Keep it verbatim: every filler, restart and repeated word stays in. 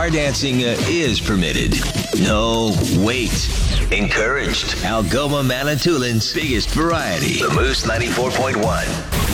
bar dancing uh, is permitted. No, wait. Encouraged. Algoma Manitoulin's biggest variety. The Moose ninety-four point one.